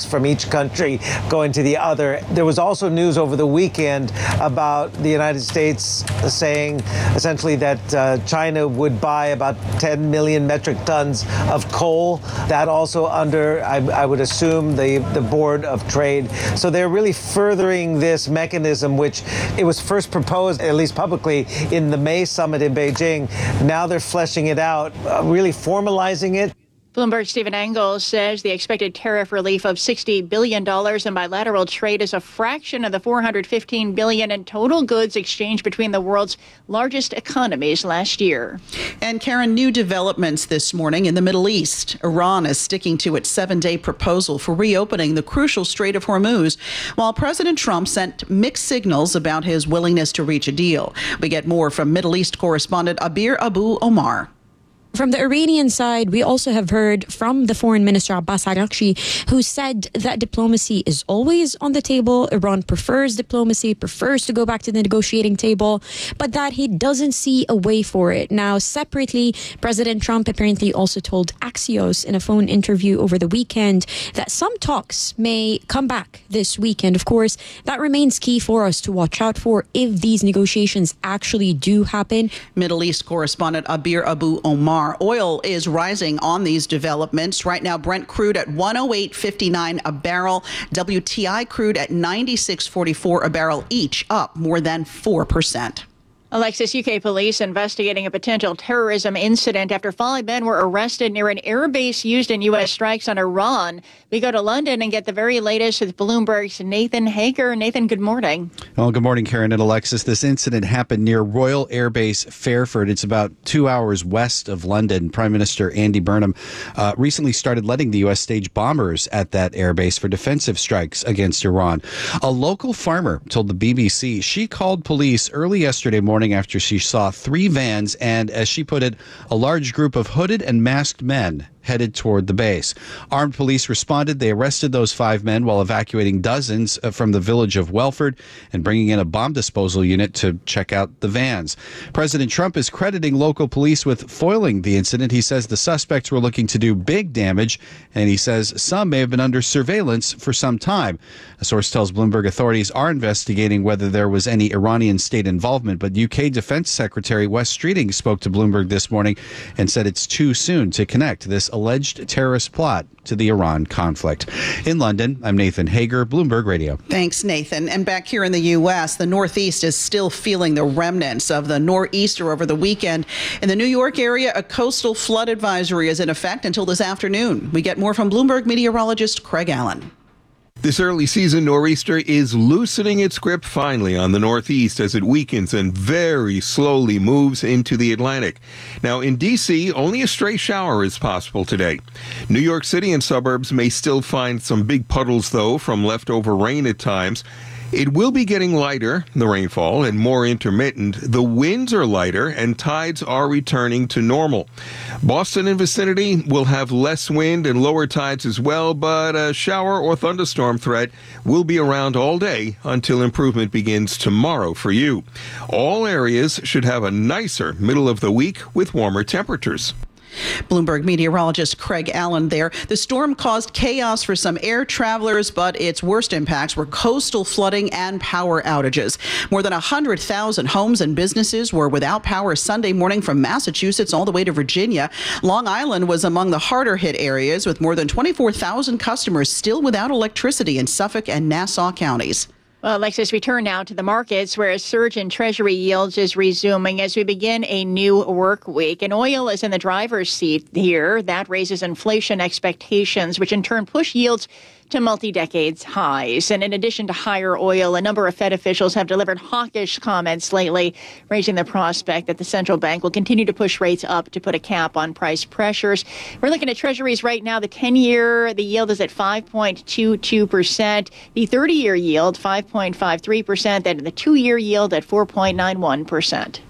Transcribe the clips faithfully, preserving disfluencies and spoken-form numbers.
from each country going to the other. There was also news over the weekend about the United States saying essentially that uh, China would buy about ten million metric tons of coal. That also under, I, I would assume, the, the Board of Trade. So they're really furthering this mechanism, which it was first proposed, at least publicly, in the May summit in Beijing. Now they're fleshing it out, uh, really formalizing it. Bloomberg's Stephen Engel says the expected tariff relief of sixty billion dollars in bilateral trade is a fraction of the four hundred fifteen billion dollars in total goods exchanged between the world's largest economies last year. And Karen, new developments this morning in the Middle East. Iran is sticking to its seven-day proposal for reopening the crucial Strait of Hormuz, while President Trump sent mixed signals about his willingness to reach a deal. We get more from Middle East correspondent Abir Abu Omar. From the Iranian side, we also have heard from the Foreign Minister Abbas Araghchi, who said that diplomacy is always on the table. Iran prefers diplomacy, prefers to go back to the negotiating table, but that he doesn't see a way for it. Now, separately, President Trump apparently also told Axios in a phone interview over the weekend that some talks may come back this weekend. Of course, that remains key for us to watch out for if these negotiations actually do happen. Middle East correspondent Abir Abu Omar. Oil is rising on these developments. Right now, Brent crude at one oh eight fifty-nine a barrel, W T I crude at ninety-six forty-four a barrel, each up more than four percent. Alexis, U K police investigating a potential terrorism incident after five men were arrested near an airbase used in U S strikes on Iran. We go to London and get the very latest with Bloomberg's Nathan Hager. Nathan, good morning. Well, good morning, Karen and Alexis. This incident happened near Royal Air Base Fairford. It's about two hours west of London. Prime Minister Andy Burnham uh, recently started letting the U S stage bombers at that airbase for defensive strikes against Iran. A local farmer told the B B C she called police early yesterday morning after she saw three vans and, as she put it, a large group of hooded and masked men headed toward the base. Armed police responded. They arrested those five men while evacuating dozens from the village of Welford and bringing in a bomb disposal unit to check out the vans. President Trump is crediting local police with foiling the incident. He says the suspects were looking to do big damage, and he says some may have been under surveillance for some time. A source tells Bloomberg authorities are investigating whether there was any Iranian state involvement, but U K Defense Secretary Wes Streeting spoke to Bloomberg this morning and said it's too soon to connect this alleged terrorist plot to the Iran conflict. In London, I'm Nathan Hager, Bloomberg Radio. Thanks, Nathan. And back here in the U S, the Northeast is still feeling the remnants of the nor'easter over the weekend. In the New York area, a coastal flood advisory is in effect until this afternoon. We get more from Bloomberg meteorologist Craig Allen. This early season nor'easter is loosening its grip finally on the Northeast as it weakens and very slowly moves into the Atlantic. Now in D C, only a stray shower is possible today. New York City and suburbs may still find some big puddles, though, from leftover rain at times. It will be getting lighter, the rainfall, and more intermittent. The winds are lighter and tides are returning to normal. Boston and vicinity will have less wind and lower tides as well, but a shower or thunderstorm threat will be around all day until improvement begins tomorrow for you. All areas should have a nicer middle of the week with warmer temperatures. Bloomberg meteorologist Craig Allen there. The storm caused chaos for some air travelers, but its worst impacts were coastal flooding and power outages. More than one hundred thousand homes and businesses were without power Sunday morning from Massachusetts all the way to Virginia. Long Island was among the harder hit areas, with more than twenty-four thousand customers still without electricity in Suffolk and Nassau counties. Well, Alexis, we turn now to the markets, where a surge in Treasury yields is resuming as we begin a new work week. And oil is in the driver's seat here. That raises inflation expectations, which in turn push yields to multi-decades highs. And in addition to higher oil, a number of Fed officials have delivered hawkish comments lately, raising the prospect that the central bank will continue to push rates up to put a cap on price pressures. We're looking at treasuries right now. The ten-year, the yield is at five point two two percent. The thirty-year yield, five point five three percent. And the two-year yield at four point nine one percent.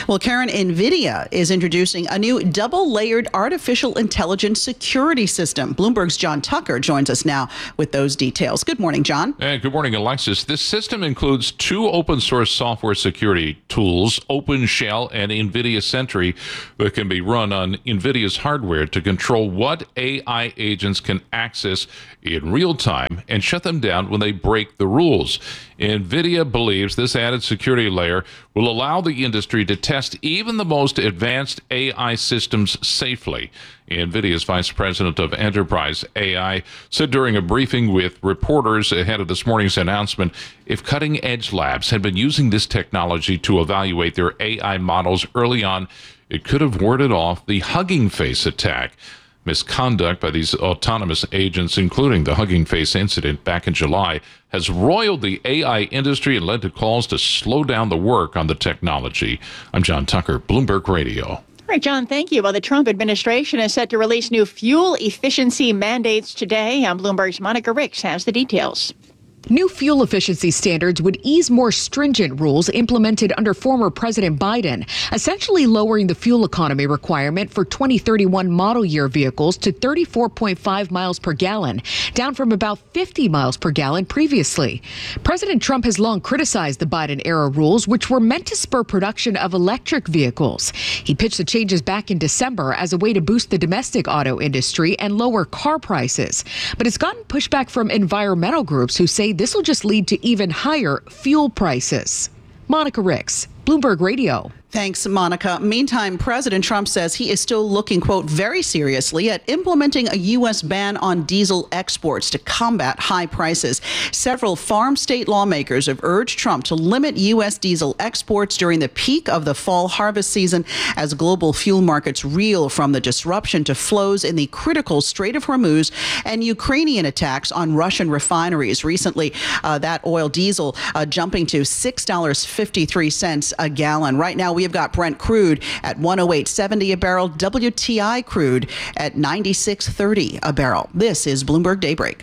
Well, Karen, NVIDIA is introducing a new double-layered artificial intelligence security system. Bloomberg's John Tucker joins us now with those details. Good morning, John. And good morning, Alexis. This system includes two open-source software security tools, OpenShell and NVIDIA Sentry, that can be run on NVIDIA's hardware to control what A I agents can access in real time and shut them down when they break the rules. NVIDIA believes this added security layer will allow the industry to test even the most advanced A I systems safely. NVIDIA's Vice President of Enterprise A I said during a briefing with reporters ahead of this morning's announcement, if cutting-edge labs had been using this technology to evaluate their A I models early on, it could have warded off the Hugging Face attack. Misconduct by these autonomous agents, including the Hugging Face incident back in July, has roiled the A I industry and led to calls to slow down the work on the technology. I'm John Tucker, Bloomberg Radio. All right, John, thank you. Well, the Trump administration is set to release new fuel efficiency mandates today. On Bloomberg's Monica Ricks has the details. New fuel efficiency standards would ease more stringent rules implemented under former President Biden, essentially lowering the fuel economy requirement for twenty thirty-one model year vehicles to thirty-four point five miles per gallon, down from about fifty miles per gallon previously. President Trump has long criticized the Biden-era rules, which were meant to spur production of electric vehicles. He pitched the changes back in December as a way to boost the domestic auto industry and lower car prices. But it's gotten pushback from environmental groups who say this will just lead to even higher fuel prices. Monica Ricks, Bloomberg Radio. Thanks, Monica. Meantime, President Trump says he is still looking, quote, very seriously at implementing a U S ban on diesel exports to combat high prices. Several farm state lawmakers have urged Trump to limit U S diesel exports during the peak of the fall harvest season as global fuel markets reel from the disruption to flows in the critical Strait of Hormuz and Ukrainian attacks on Russian refineries. Recently, uh, that oil diesel uh, jumping to six dollars and fifty-three cents a gallon. Right now, we have got Brent crude at one oh eight seventy a barrel, W T I crude at ninety-six thirty a barrel. This is Bloomberg Daybreak.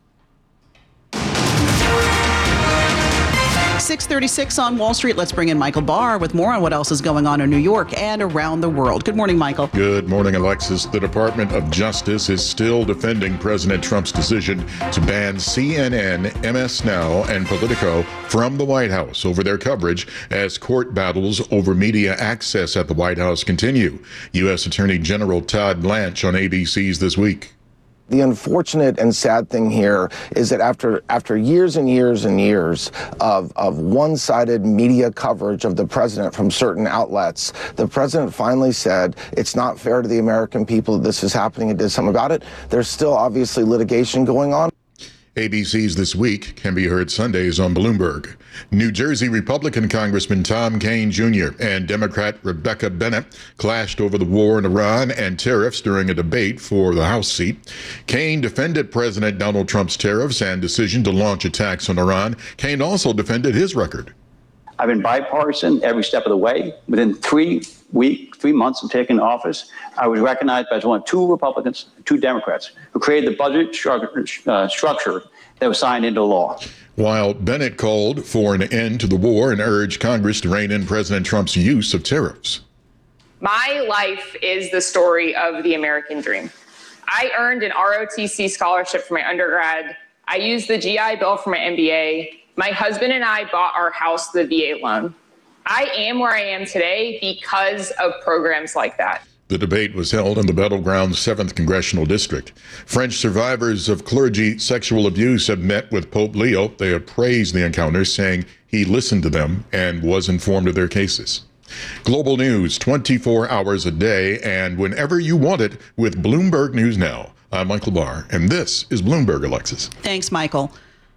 six thirty-six on Wall Street. Let's bring in Michael Barr with more on what else is going on in New York and around the world. Good morning, Michael. Good morning, Alexis. The Department of Justice is still defending President Trump's decision to ban C N N, M S Now, and Politico from the White House over their coverage as court battles over media access at the White House continue. U S Attorney General Todd Blanche on A B C's This Week. The unfortunate and sad thing here is that after after years and years and years of, of one-sided media coverage of the president from certain outlets, the president finally said it's not fair to the American people that this is happening and did something about it. There's still obviously litigation going on. A B C's This Week can be heard Sundays on Bloomberg. New Jersey Republican Congressman Tom Kean Junior and Democrat Rebecca Bennett clashed over the war in Iran and tariffs during a debate for the House seat. Kean defended President Donald Trump's tariffs and decision to launch attacks on Iran. Kean also defended his record. I've been bipartisan every step of the way. Within three weeks, three months of taking office, I was recognized as one of two Republicans, two Democrats, who created the budget stru- uh, structure that was signed into law. While Bennett called for an end to the war and urged Congress to rein in President Trump's use of tariffs. My life is the story of the American dream. I earned an R O T C scholarship for my undergrad. I used the G I Bill for my M B A. My husband and I bought our house the V A loan. I am where I am today because of programs like that. The debate was held in the battleground seventh Congressional District. French survivors of clergy sexual abuse have met with Pope Leo. They have praised the encounter, saying he listened to them and was informed of their cases. Global news twenty-four hours a day and whenever you want it with Bloomberg News Now. I'm Michael Barr, and this is Bloomberg, Alexis. Thanks, Michael.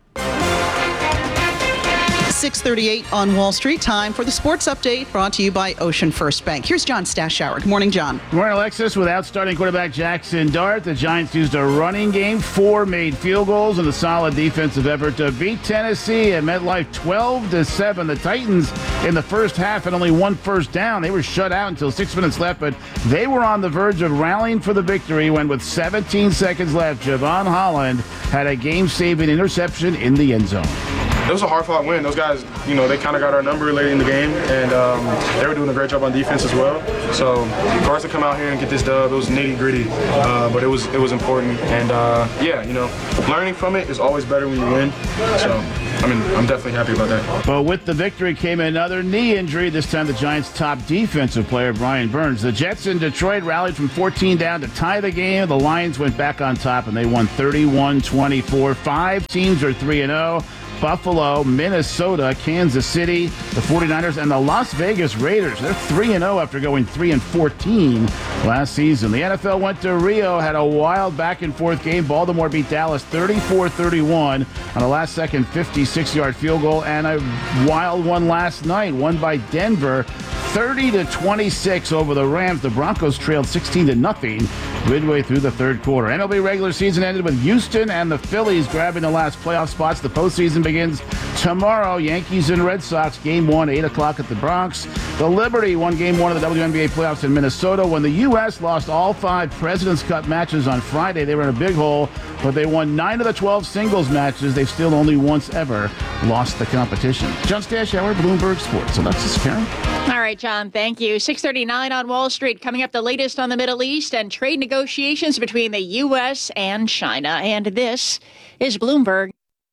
six thirty-eight on Wall Street. Time for the sports update brought to you by Ocean First Bank. Here's John Stashower. Good morning, John. Good morning, Alexis. Without starting quarterback Jackson Dart, the Giants used a running game, four made field goals, and a solid defensive effort to beat Tennessee at MetLife twelve to seven. The Titans in the first half had only one first down. They were shut out until six minutes left, but they were on the verge of rallying for the victory when, with seventeen seconds left, Javon Holland had a game-saving interception in the end zone. it was a hard-fought win. Those guys, you know, they kind of got our number late in the game, and um, they were doing a great job on defense as well. So for us to come out here and get this dub, it was nitty-gritty, uh, but it was it was important. And uh, yeah, you know, learning from it is always better when you win. So I mean, I'm definitely happy about that. But with the victory came another knee injury. This time, the Giants' top defensive player, Brian Burns. The Jets in Detroit rallied from fourteen down to tie the game. The Lions went back on top, and they won thirty-one twenty-four. Five teams are three and oh. Buffalo, Minnesota, Kansas City, the forty-niners, and the Las Vegas Raiders. They're three and oh after going three and fourteen last season. The N F L went to Rio, had a wild back-and-forth game. Baltimore beat Dallas thirty-four thirty-one on a last-second fifty-six-yard field goal, and a wild one last night, won by Denver thirty to twenty-six over the Rams. The Broncos trailed sixteen to nothing midway through the third quarter. M L B regular season ended with Houston and the Phillies grabbing the last playoff spots. The postseason begins tomorrow. Yankees and Red Sox, game one, eight o'clock at the Bronx. The Liberty won game one of the W N B A playoffs in Minnesota. When the U S lost all five President's Cup matches on Friday, they were in a big hole, but they won nine of the twelve singles matches. They've still only once ever lost the competition. John Stashower, Bloomberg Sports. Alexis, Karen. All right, John, thank you. six thirty-nine on Wall Street. Coming up, the latest on the Middle East and trade negotiations between the U S and China. And this is Bloomberg.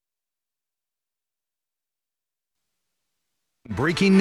Breaking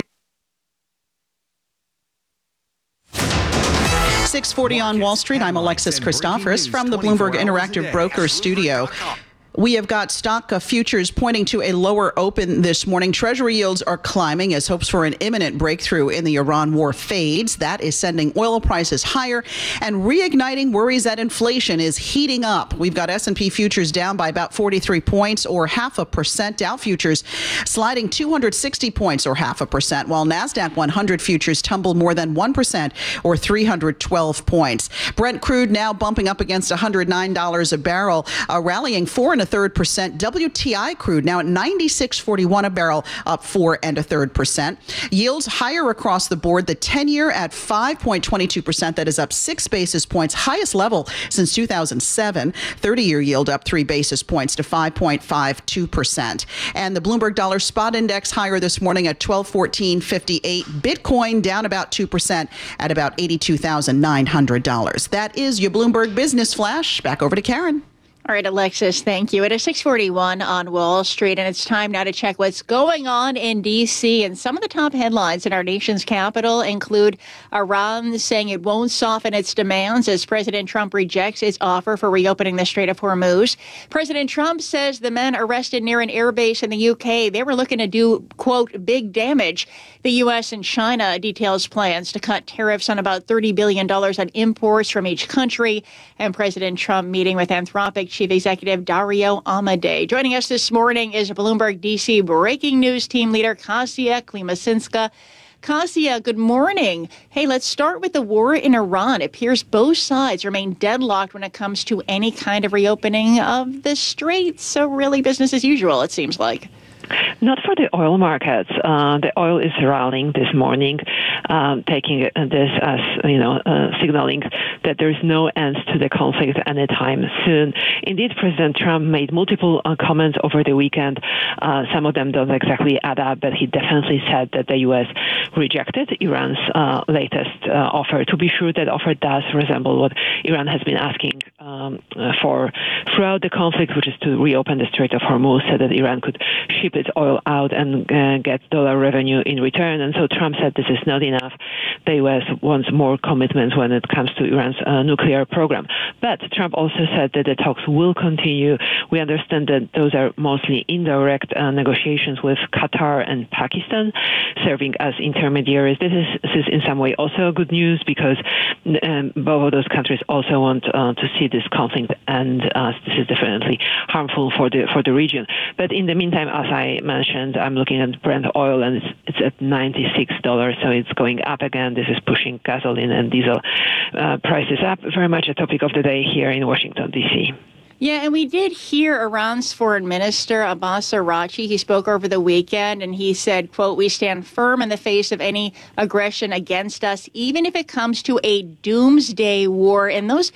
six forty on Wall Street. I'm Alexis Christoforous from the Bloomberg Interactive Brokers Studio. We have got stock futures pointing to a lower open this morning. Treasury yields are climbing as hopes for an imminent breakthrough in the Iran war fades. That is sending oil prices higher and reigniting worries that inflation is heating up. We've got S and P futures down by about forty-three points or half a percent. Dow futures sliding two hundred sixty points or half a percent, while NASDAQ one hundred futures tumbled more than one percent or three hundred twelve points. Brent crude now bumping up against one hundred nine dollars a barrel, uh, rallying four and a third percent. W T I crude now at ninety-six forty-one a barrel, up four and a third percent. Yields higher across the board. The ten-year at five point two two percent. That is up six basis points, highest level since two thousand seven. thirty-year yield up three basis points to five point five two percent. And the Bloomberg Dollar Spot Index higher this morning at twelve fourteen fifty-eight. Bitcoin down about two percent at about eighty-two thousand nine hundred dollars. That is your Bloomberg Business Flash. Back over to Karen. All right, Alexis, thank you. It is six forty-one on Wall Street, and it's time now to check what's going on in D C. And some of the top headlines in our nation's capital include Iran saying it won't soften its demands as President Trump rejects its offer for reopening the Strait of Hormuz. President Trump says the men arrested near an airbase in the U K, they were looking to do, quote, big damage. The U S and China details plans to cut tariffs on about thirty billion dollars on imports from each country. And President Trump meeting with Anthropic Chief Executive Dario Amodei. Joining us this morning is Bloomberg D C breaking news team leader Kasia Klimasinska. Kasia, good morning. Hey, let's start with the war in Iran. It appears both sides remain deadlocked when it comes to any kind of reopening of the strait. So really business as usual, it seems like. Not for the oil markets. Uh, the oil is rallying this morning, um, taking this as, you know, uh, signaling that there is no end to the conflict anytime soon. Indeed, President Trump made multiple uh, comments over the weekend. Uh, some of them don't exactly add up, but he definitely said that the U S rejected Iran's uh, latest uh, offer. To be sure, that offer does resemble what Iran has been asking um, for throughout the conflict, which is to reopen the Strait of Hormuz so that Iran could ship its oil out and uh, get dollar revenue in return. And so Trump said this is not enough. The U S wants more commitments when it comes to Iran's uh, nuclear program. But Trump also said that the talks will continue. We understand that those are mostly indirect uh, negotiations with Qatar and Pakistan, serving as intermediaries. This is, this is in some way also good news because um, both of those countries also want uh, to see this conflict, and uh, this is definitely harmful for the for the region. But in the meantime, as I mentioned, I'm looking at Brent oil, and it's, it's at ninety-six dollars, so it's going up again. This is pushing gasoline and diesel uh, prices up. Very much a topic of the day here in Washington, D C. Yeah, and we did hear Iran's foreign minister, Abbas Araghchi. He spoke over the weekend, and he said, quote, "We stand firm in the face of any aggression against us, even if it comes to a doomsday war." And those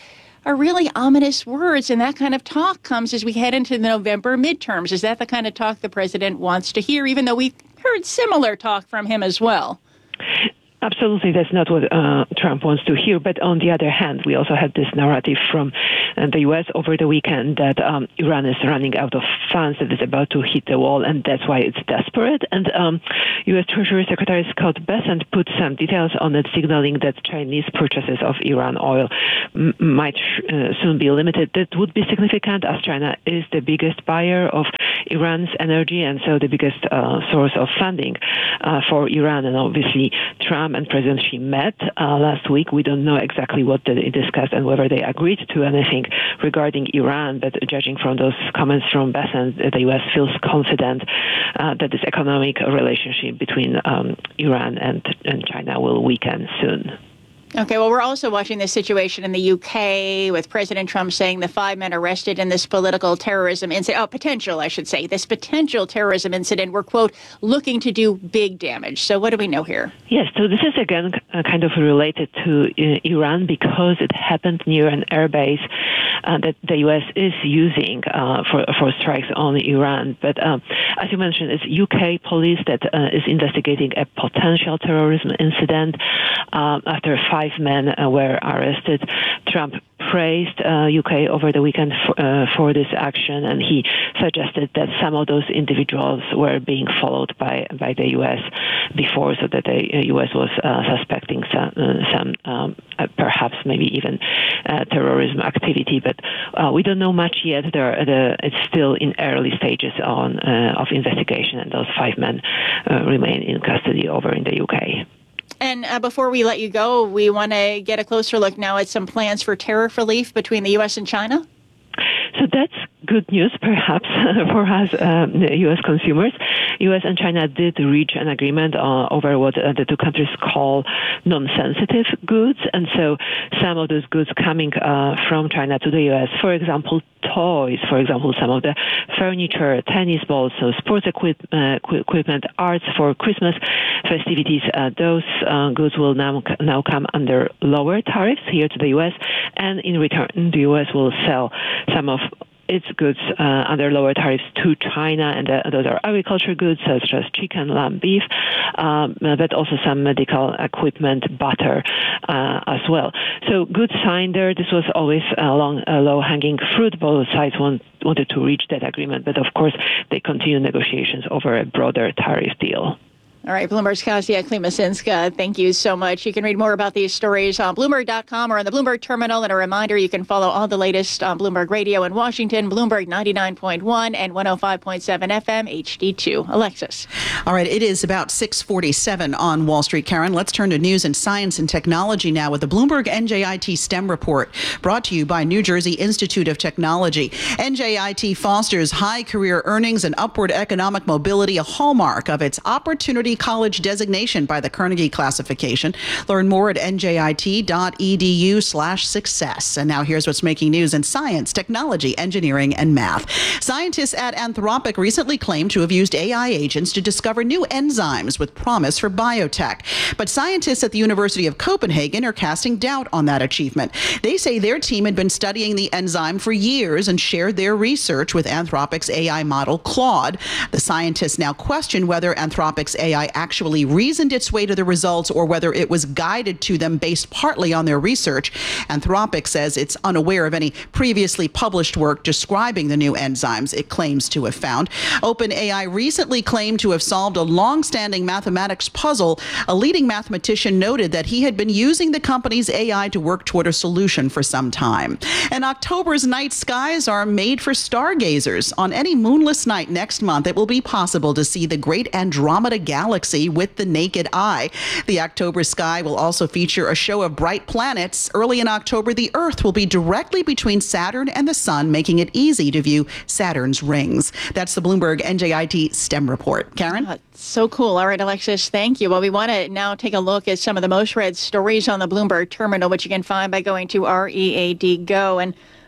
are really ominous words. And that kind of talk comes as we head into the November midterms. Is that the kind of talk the president wants to hear, even though we've heard similar talk from him as well? Absolutely, that's not what uh, Trump wants to hear. But on the other hand, we also had this narrative from uh, the U S over the weekend that um, Iran is running out of funds, that it's about to hit the wall, and that's why it's desperate. And um, U S Treasury Secretary Scott Bessent put some details on it, signaling that Chinese purchases of Iran oil m- might sh- uh, soon be limited. That would be significant, as China is the biggest buyer of Iran's energy and so the biggest uh, source of funding uh, for Iran. And obviously, Trump and President Xi met uh, last week. We don't know exactly what they discussed and whether they agreed to anything regarding Iran, but judging from those comments from Bessent, the U S feels confident uh, that this economic relationship between um, Iran and, and China will weaken soon. Okay, well, we're also watching this situation in the U K with President Trump saying the five men arrested in this political terrorism incident, oh, potential, I should say, this potential terrorism incident were, quote, looking to do big damage. So what do we know here? Yes, so this is, again, uh, kind of related to uh, Iran because it happened near an airbase uh, that the U S is using uh, for, for strikes on Iran. But um, as you mentioned, it's U K police that uh, is investigating a potential terrorism incident um, after five Five men uh, were arrested. Trump praised uh, U K over the weekend for, uh, for this action, and he suggested that some of those individuals were being followed by, by the U S before, so that the U S was uh, suspecting some, uh, some um, uh, perhaps maybe even uh, terrorism activity. But uh, we don't know much yet. There, the, it's still in early stages on uh, of investigation, and those five men uh, remain in custody over in the U K. And uh, before we let you go, we want to get a closer look now at some plans for tariff relief between the U S and China. So that's good news, perhaps, for us, um, U S consumers. U S and China did reach an agreement uh, over what uh, the two countries call non-sensitive goods. And so some of those goods coming uh, from China to the U S, for example, toys, for example, some of the furniture, tennis balls, so sports equip, uh, equipment, arts for Christmas festivities, uh, those uh, goods will now, now come under lower tariffs here to the U S. And in return, the U S will sell some of its goods uh, under lower tariffs to China, and uh, those are agriculture goods such as chicken, lamb, beef, um, but also some medical equipment, butter uh, as well. So good sign there. This was always a long, a low-hanging fruit. Both sides want, wanted to reach that agreement, but of course they continue negotiations over a broader tariff deal. All right, Bloomberg's Kasia Klimasinska, thank you so much. You can read more about these stories on Bloomberg dot com or on the Bloomberg Terminal. And a reminder, you can follow all the latest on Bloomberg Radio in Washington, Bloomberg ninety-nine point one and one oh five point seven F M H D two. Alexis. All right, it is about six forty-seven on Wall Street, Karen. Let's turn to news and science and technology now with the Bloomberg N J I T STEM report, brought to you by New Jersey Institute of Technology. N J I T fosters high career earnings and upward economic mobility, a hallmark of its opportunity college designation by the Carnegie classification. Learn more at N J I T dot E D U slash success. And now here's what's making news in science, technology, engineering, and math. Scientists at Anthropic recently claimed to have used A I agents to discover new enzymes with promise for biotech. But scientists at the University of Copenhagen are casting doubt on that achievement. They say their team had been studying the enzyme for years and shared their research with Anthropic's A I model, Claude. The scientists now question whether Anthropic's A I actually reasoned its way to the results or whether it was guided to them based partly on their research. Anthropic says it's unaware of any previously published work describing the new enzymes it claims to have found. OpenAI recently claimed to have solved a long-standing mathematics puzzle. A leading mathematician noted that he had been using the company's A I to work toward a solution for some time. And October's night skies are made for stargazers. On any moonless night next month, it will be possible to see the great Andromeda Galaxy with the naked eye. The October sky will also feature a show of bright planets. Early in October, the Earth will be directly between Saturn and the Sun, making it easy to view Saturn's rings. That's the Bloomberg N J I T STEM report. Karen? Uh, so cool. All right, Alexis, thank you. Well, we want to now take a look at some of the most read stories on the Bloomberg Terminal, which you can find by going to R E A D Go. And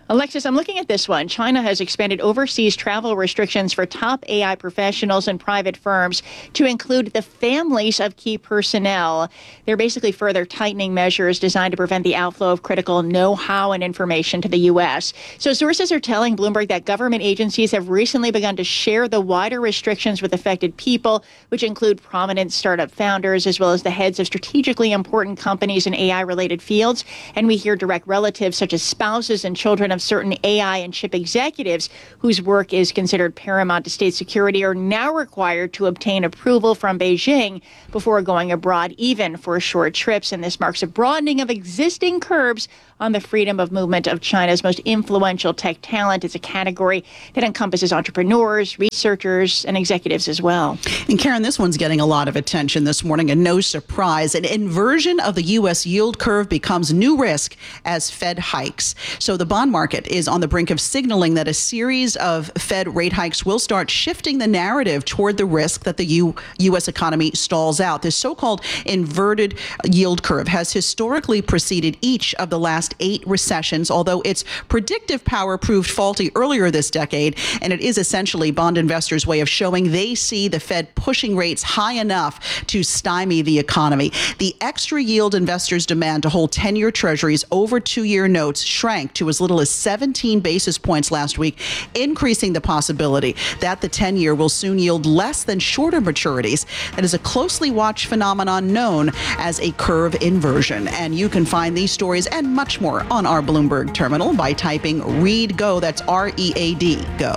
Alexis, I'm looking at this one. China has expanded overseas travel restrictions for top A I professionals and private firms to include the families of key personnel. They're basically further tightening measures designed to prevent the outflow of critical know-how and information to the U S. So sources are telling Bloomberg that government agencies have recently begun to share the wider restrictions with affected people, which include prominent startup founders as well as the heads of strategically important companies in A I-related fields. And we hear direct relatives such as spouses and children of certain A I and chip executives whose work is considered paramount to state security are now required to obtain approval from Beijing before going abroad, even for short trips. And this marks a broadening of existing curbs on the freedom of movement of China's most influential tech talent. It's a category that encompasses entrepreneurs, researchers, and executives as well. And Karen, this one's getting a lot of attention this morning, and no surprise. An inversion of the U S yield curve becomes new risk as Fed hikes. So the bond market is on the brink of signaling that a series of Fed rate hikes will start shifting the narrative toward the risk that the U- U.S. economy stalls out. This so-called inverted yield curve has historically preceded each of the last eight recessions, although its predictive power proved faulty earlier this decade, and it is essentially bond investors' way of showing they see the Fed pushing rates high enough to stymie the economy. The extra yield investors demand to hold ten-year treasuries over two-year notes shrank to as little as seventeen basis points last week, increasing the possibility that the ten-year will soon yield less than shorter maturities. That is a closely watched phenomenon known as a curve inversion. And you can find these stories and much more on our Bloomberg terminal by typing Read Go. That's R E A D, go.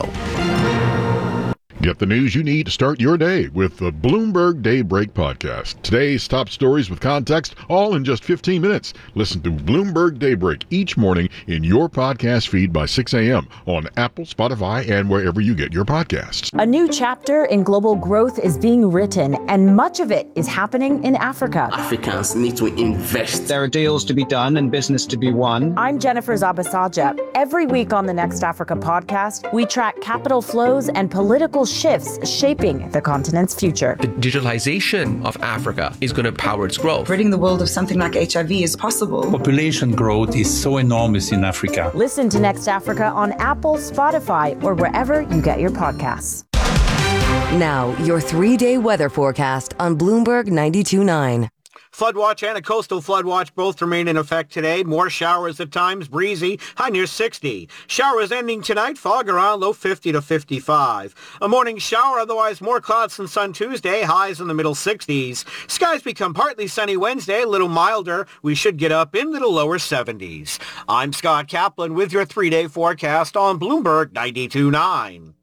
Get the news you need to start your day with the Bloomberg Daybreak Podcast. Today's top stories with context, all in just fifteen minutes. Listen to Bloomberg Daybreak each morning in your podcast feed by six a.m. on Apple, Spotify, and wherever you get your podcasts. A new chapter in global growth is being written, and much of it is happening in Africa. Africans need to invest. There are deals to be done and business to be won. I'm Jennifer Zabasaja. Every week on the Next Africa podcast, we track capital flows and political shifts shaping the continent's future. The digitalization of Africa is going to power its growth. Ridding the world of something like H I V is possible. Population growth is so enormous in Africa. Listen to Next Africa on Apple, Spotify, or wherever you get your podcasts. Now, your three-day weather forecast on Bloomberg ninety-two point nine. Flood watch and a coastal flood watch both remain in effect today. More showers at times, breezy, high near sixty. Showers ending tonight, fog around low fifty to fifty-five. A morning shower, otherwise more clouds than sun Tuesday, highs in the middle sixties. Skies become partly sunny Wednesday, a little milder. We should get up into the lower seventies. I'm Scott Kaplan with your three-day forecast on Bloomberg ninety-two point nine.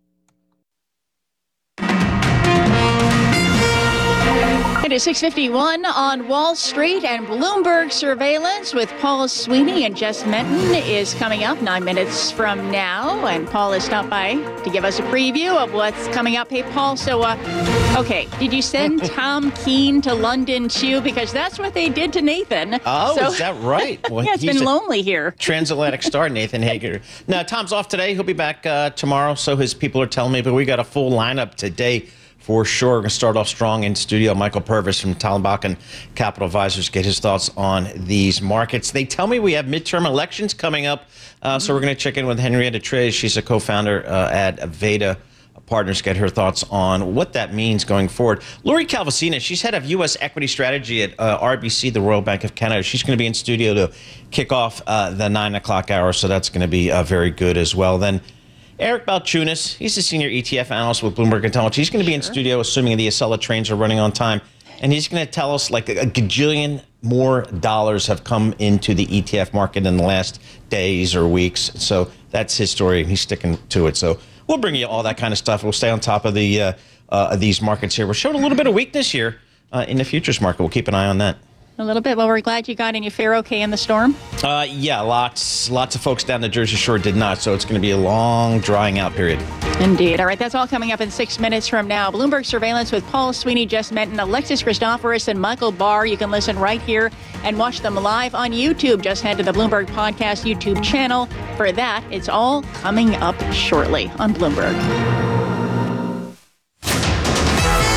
It is six fifty-one on Wall Street, and Bloomberg Surveillance with Paul Sweeney and Jess Menton is coming up nine minutes from now. And Paul has stopped by to give us a preview of what's coming up. Hey, Paul, so, uh, okay, did you send Tom Keene to London too? Because that's what they did to Nathan. Oh, so, is that right? Well, yeah, it's been lonely here. Transatlantic star, Nathan Hager. Now, Tom's off today. He'll be back uh, tomorrow, so his people are telling me, but we got a full lineup today. For sure, we're going to start off strong in studio. Michael Purvis from Tallenbach and Capital Advisors, get his thoughts on these markets. They tell me we have midterm elections coming up, uh, so we're going to check in with Henrietta Treyz. She's a co-founder uh, at Veda Partners, get her thoughts on what that means going forward. Lori Calvasina, she's head of U S equity strategy at uh, R B C, the Royal Bank of Canada. She's going to be in studio to kick off uh, the nine o'clock hour, so that's going to be uh, very good as well. Then Eric Balchunas, he's a senior E T F analyst with Bloomberg Intelligence. He's going to be in studio, assuming the Acela trains are running on time. And he's going to tell us like a, a gajillion more dollars have come into the E T F market in the last days or weeks. So that's his story. He's sticking to it. So we'll bring you all that kind of stuff. We'll stay on top of the uh, uh, these markets here. We're showing a little bit of weakness here uh, in the futures market. We'll keep an eye on that. A little bit. Well, we're glad you got in your fare okay in the storm. Uh, yeah, lots, lots of folks down the Jersey Shore did not. So it's going to be a long drying out period. Indeed. All right, that's all coming up in six minutes from now. Bloomberg Surveillance with Paul Sweeney, Jess Menton, Alexis Christoforous, and Michael Barr. You can listen right here and watch them live on YouTube. Just head to the Bloomberg Podcast YouTube channel for that. It's all coming up shortly on Bloomberg.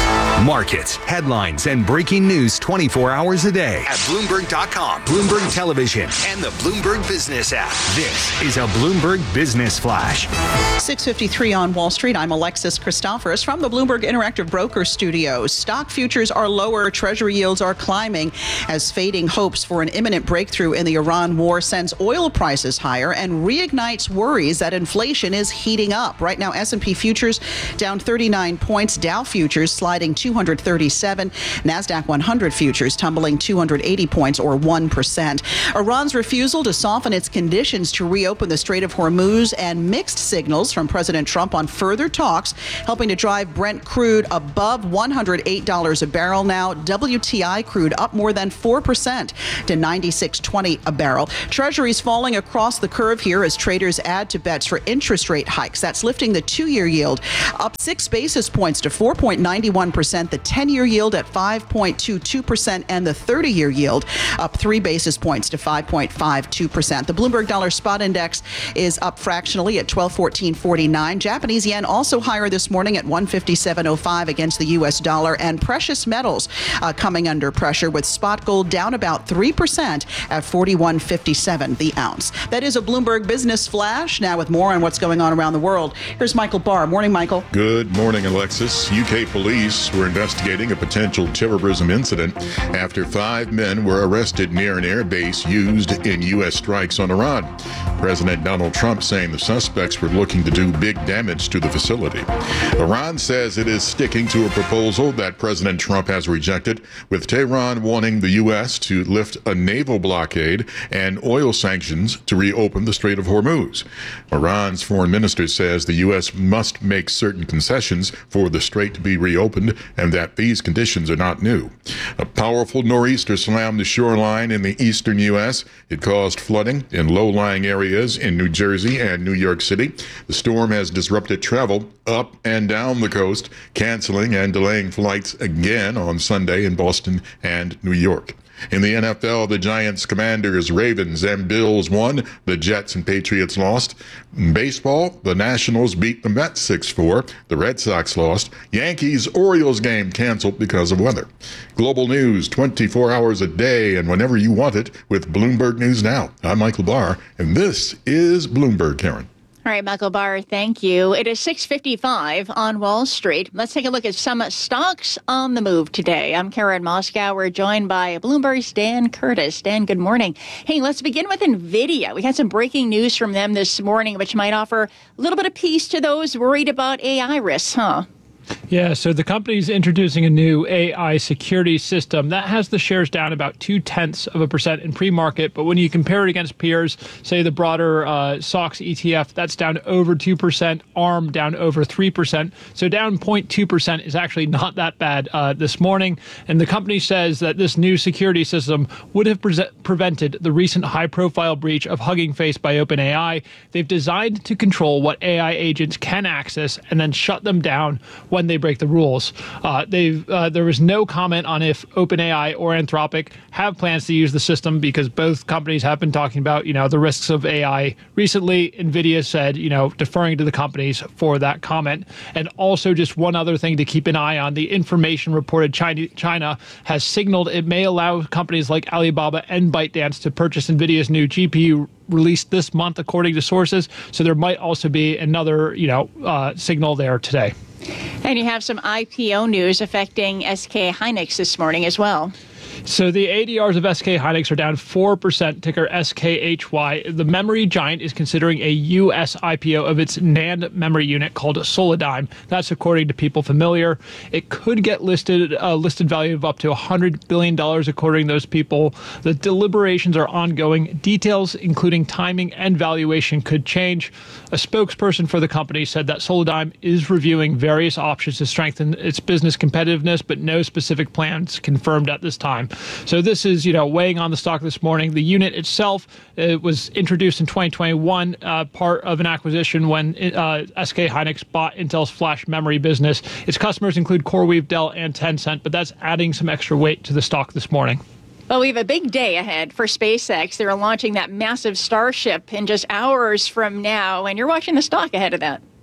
Markets, headlines, and breaking news twenty-four hours a day at Bloomberg dot com, Bloomberg Television, and the Bloomberg Business app. This is a Bloomberg Business Flash. six fifty-three on Wall Street. I'm Alexis Christoforous from the Bloomberg Interactive Broker Studios. Stock futures are lower. Treasury yields are climbing as fading hopes for an imminent breakthrough in the Iran war sends oil prices higher and reignites worries that inflation is heating up. Right now, S and P futures down thirty-nine points. Dow futures sliding two hundred thirty-seven. NASDAQ one hundred futures tumbling two hundred eighty points or one percent. Iran's refusal to soften its conditions to reopen the Strait of Hormuz and mixed signals from President Trump on further talks helping to drive Brent crude above one hundred eight dollars a barrel now. W T I crude up more than four percent to ninety-six twenty a barrel. Treasuries falling across the curve here as traders add to bets for interest rate hikes. That's lifting the two-year yield up six basis points to four point nine one percent, the ten-year yield at five point two two percent, and the thirty-year yield up three basis points to five point five two percent. The Bloomberg Dollar Spot Index is up fractionally at twelve fourteen forty-nine. Japanese yen also higher this morning at one fifty-seven oh five against the U S dollar, and precious metals uh, coming under pressure with spot gold down about three percent at forty-one fifty-seven the ounce. That is a Bloomberg Business Flash. Now with more on what's going on around the world, here's Michael Barr. Morning, Michael. Good morning, Alexis. U K police were investigating a potential terrorism incident after five men were arrested near an air base used in U S strikes on Iran. President Donald Trump saying the suspects were looking to do big damage to the facility. Iran says it is sticking to a proposal that President Trump has rejected, with Tehran wanting the U S to lift a naval blockade and oil sanctions to reopen the Strait of Hormuz. Iran's foreign minister says the U S must make certain concessions for the strait to be reopened and that these conditions are not new. A powerful nor'easter slammed the shoreline in the eastern U S. It caused flooding in low-lying areas in New Jersey and New York City. The storm has disrupted travel up and down the coast, canceling and delaying flights again on Sunday in Boston and New York. In the N F L, the Giants, Commanders, Ravens, and Bills won. The Jets and Patriots lost. In baseball, the Nationals beat the Mets six four. The Red Sox lost. Yankees-Orioles game canceled because of weather. Global news twenty-four hours a day and whenever you want it with Bloomberg News Now. I'm Michael Barr, and this is Bloomberg, Karen. All right, Michael Barr, thank you. It is six fifty-five on Wall Street. Let's take a look at some stocks on the move today. I'm Karen Moscow. We're joined by Bloomberg's Dan Curtis. Dan, good morning. Hey, let's begin with NVIDIA. We had some breaking news from them this morning, which might offer a little bit of peace to those worried about A I risks, huh? Yeah, so the company's introducing a new A I security system that has the shares down about two tenths of a percent in pre-market. But when you compare it against peers, say the broader uh, S O X E T F, that's down over two percent, ARM down over three percent. So down zero point two percent is actually not that bad uh, this morning. And the company says that this new security system would have pre- prevented the recent high-profile breach of Hugging Face by OpenAI. They've designed to control what A I agents can access and then shut them down when they break the rules. Uh, they've uh, there was no comment on if OpenAI or Anthropic have plans to use the system because both companies have been talking about, you know, the risks of A I. Recently, NVIDIA said, you know, deferring to the companies for that comment. And also just one other thing to keep an eye on, the information reported China, China has signaled it may allow companies like Alibaba and ByteDance to purchase NVIDIA's new G P U released this month, according to sources. So there might also be another, you know, uh, signal there today. And you have some I P O news affecting S K Hynix this morning as well. So the A D Rs of S K Hynix are down four percent, ticker S K H Y. The memory giant is considering a U S I P O of its NAND memory unit called Solidigm. That's according to people familiar. It could get listed a uh, listed value of up to one hundred billion dollars according to those people. The deliberations are ongoing. Details, including timing and valuation, could change. A spokesperson for the company said that Solidigm is reviewing various options to strengthen its business competitiveness, but no specific plans confirmed at this time. So this is, you know, weighing on the stock this morning. The unit itself uh, was introduced in twenty twenty-one, uh, part of an acquisition when uh, S K Hynix bought Intel's flash memory business. Its customers include CoreWeave, Dell, and Tencent, but that's adding some extra weight to the stock this morning. Well, we have a big day ahead for SpaceX. They're launching that massive Starship in just hours from now, and you're watching the stock ahead of that.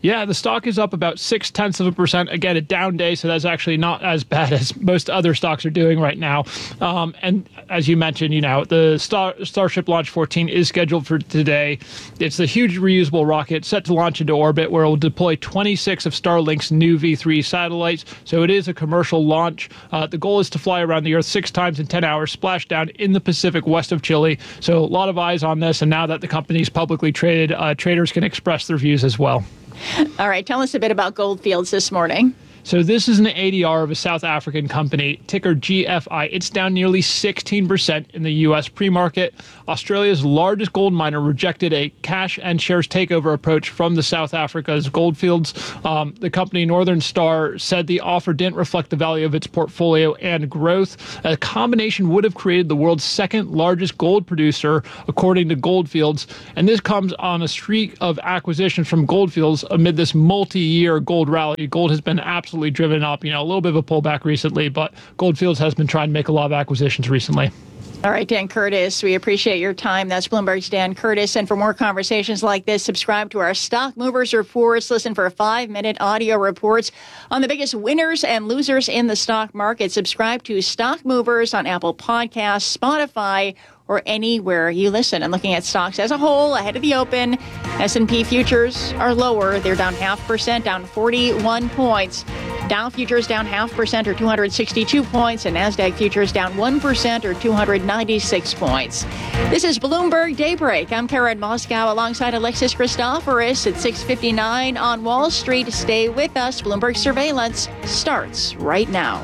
Yeah, the stock is up about six tenths of a percent. Again, a down day, so that's actually not as bad as most other stocks are doing right now. Um, and as you mentioned, you know, the Star, Starship Launch fourteen is scheduled for today. It's the huge reusable rocket set to launch into orbit, where it will deploy twenty-six of Starlink's new V three satellites. So it is a commercial launch. Uh, the goal is to fly around the Earth six times in ten hours, splash down in the Pacific west of Chile. So a lot of eyes on this, and now that the company is publicly traded, uh, traders can express their views as well. All right, tell us a bit about Goldfields this morning. So this is an A D R of a South African company, ticker G F I. It's down nearly sixteen percent in the U S pre-market. Australia's largest gold miner rejected a cash and shares takeover approach from the South Africa's Goldfields. Um, the company Northern Star said the offer didn't reflect the value of its portfolio and growth. A combination would have created the world's second largest gold producer, according to Goldfields. And this comes on a streak of acquisitions from Goldfields amid this multi-year gold rally. Gold has been absolutely driven up, you know, a little bit of a pullback recently, but Goldfields has been trying to make a lot of acquisitions recently. All right, Dan Curtis, we appreciate your time. That's Bloomberg's Dan Curtis. And for more conversations like this, subscribe to our Stock Movers Reports. Listen for five-minute audio reports on the biggest winners and losers in the stock market. Subscribe to Stock Movers on Apple Podcasts, Spotify, or anywhere you listen. And looking at stocks as a whole, ahead of the open, S and P futures are lower. They're down half percent, down forty-one points. Dow futures down half percent, or two hundred sixty-two points, and NASDAQ futures down one percent, or two hundred ninety-six points. This is Bloomberg Daybreak. I'm Karen Moscow alongside Alexis Christoforous at six fifty-nine on Wall Street. Stay with us. Bloomberg Surveillance starts right now.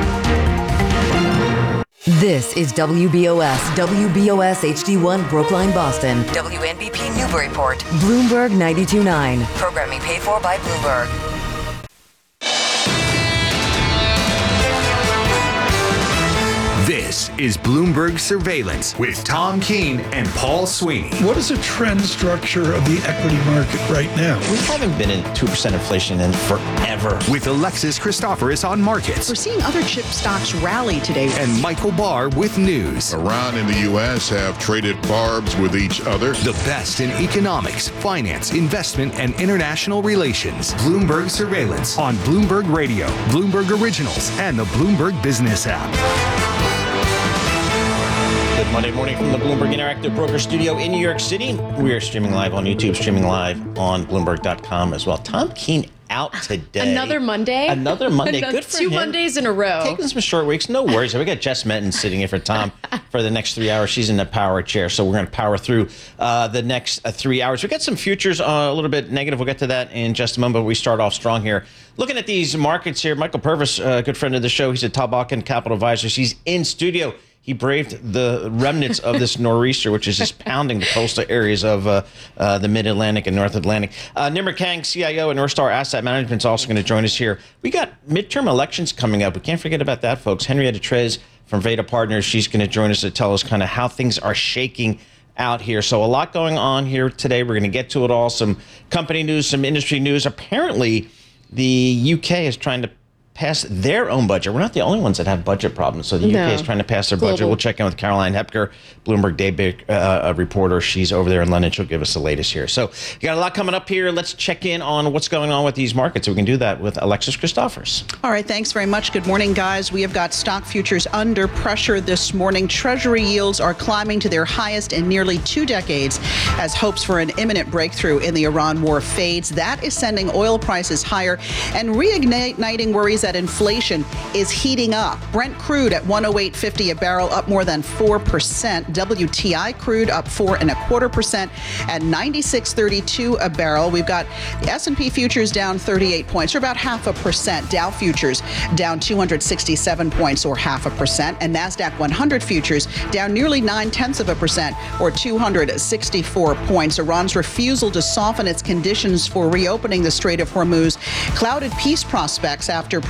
This is W B O S, W B O S H D one Brookline, Boston, W N B P Newburyport, Bloomberg ninety-two point nine. Programming paid for by Bloomberg. This is Bloomberg Surveillance with Tom Keene and Paul Sweeney. What is the trend structure of the equity market right now? We haven't been in two percent inflation in forever. With Alexis Christoforous on markets. We're seeing other chip stocks rally today. And Michael Barr with news. Iran and the U S have traded barbs with each other. The best in economics, finance, investment, and international relations. Bloomberg Surveillance on Bloomberg Radio, Bloomberg Originals, and the Bloomberg Business app. Good Monday morning from the Bloomberg Interactive Broker Studio in New York City. We are streaming live on YouTube, streaming live on Bloomberg dot com as well. Tom Keene out today. Another Monday? Another Monday. Good for Two him. Mondays in a row. Taking some short weeks. No worries. We got Jess Metton sitting in for Tom for the next three hours. She's in the power chair, so we're going to power through uh, the next uh, three hours. We got some futures uh, a little bit negative. We'll get to that in just a moment, but we start off strong here. Looking at these markets here, Michael Purvis, a uh, good friend of the show. He's at Talbot Capital Advisors. He's in studio. He braved the remnants of this nor'easter, which is just pounding the coastal areas of uh, uh, the Mid-Atlantic and North Atlantic. Uh, Nimmer Kang, C I O at North Star Asset Management, is also going to join us here. We got midterm elections coming up. We can't forget about that, folks. Henrietta Trez from Veda Partners, she's going to join us to tell us kind of how things are shaking out here. So a lot going on here today. We're going to get to it all. Some company news, some industry news. Apparently, the U K is trying to pass their own budget. We're not the only ones that have budget problems. So the no. U K is trying to pass their budget. Global. We'll check in with Caroline Hepker, Bloomberg Daybreak uh, reporter. She's over there in London. She'll give us the latest here. So you got a lot coming up here. Let's check in on what's going on with these markets. We can do that with Alexis Christoforous. All right, thanks very much. Good morning, guys. We have got stock futures under pressure this morning. Treasury yields are climbing to their highest in nearly two decades as hopes for an imminent breakthrough in the Iran war fades. That is sending oil prices higher and reigniting worries that inflation is heating up. Brent crude at one oh eight fifty a barrel, up more than four percent. W T I crude up four and a quarter percent at ninety-six thirty-two a barrel. We've got the S and P futures down thirty-eight points, or about half a percent. Dow futures down two hundred sixty-seven points, or half a percent. And NASDAQ one hundred futures down nearly nine tenths of a percent, or two hundred sixty-four points. Iran's refusal to soften its conditions for reopening the Strait of Hormuz clouded peace prospects after President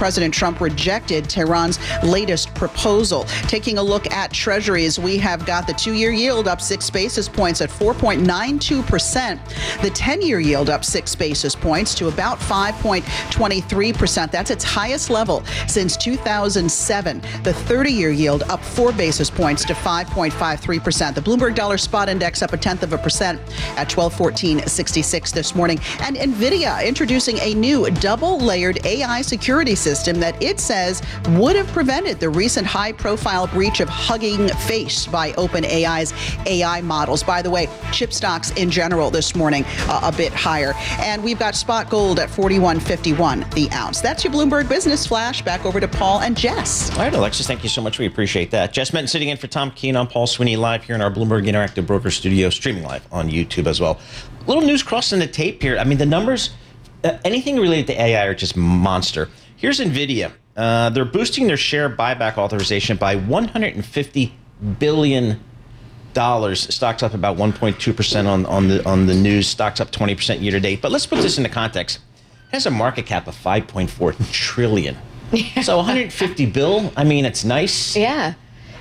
President Trump rejected Tehran's latest proposal. Taking a look at Treasuries, we have got the two-year yield up six basis points at four point nine two percent. The ten-year yield up six basis points to about five point two three percent. That's its highest level since two thousand seven. The thirty-year yield up four basis points to five point five three percent. The Bloomberg Dollar Spot Index up a tenth of a percent at twelve fourteen sixty-six this morning. And NVIDIA introducing a new double-layered A I security system that it says would have prevented the recent high-profile breach of Hugging Face by OpenAI's A I models. By the way, chip stocks in general this morning uh, a bit higher. And we've got spot gold at forty-one fifty-one the ounce. That's your Bloomberg Business Flash. Back over to Paul and Jess. All right, Alexis, thank you so much. We appreciate that. Jess Menton sitting in for Tom Keene. I'm Paul Sweeney live here in our Bloomberg Interactive Broker Studio, streaming live on YouTube as well. Little news crossing the tape here. I mean, the numbers, uh, anything related to A I are just monster. Here's NVIDIA. Uh, they're boosting their share buyback authorization by one hundred fifty billion dollars. Stock's up about one point two percent on, on, the, on the news. Stock's up twenty percent year to date. But let's put this into context. It has a market cap of five point four trillion dollars. So one hundred fifty bill, I mean, it's nice. Yeah.